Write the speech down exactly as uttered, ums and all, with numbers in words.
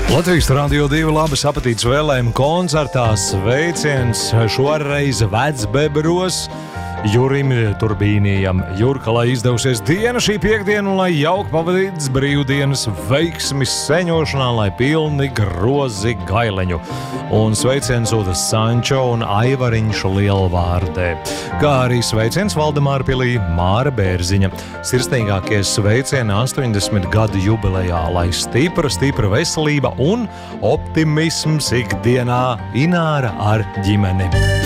Latvijas Radio divi labas apetītes vēlējumu koncertā sveiciens šoreiz Vecbebros Jurim Turbīnijam. Jurka, lai izdevusies diena šī piekdiena un lai jauki pavadītas brīvdienas veiksmis seņošanā, lai pilni grozi gaileņu. Un sveiciens sūta Sančo un Aivariņš Lielvārdē. Kā arī sveiciens Valdemāra pilī Māra Bērziņa. Sirsnīgākie sveicieni astoņdesmit gadu jubilejā, lai stipra, stipra veselība un optimisms ikdienā Ināra ar ģimeni.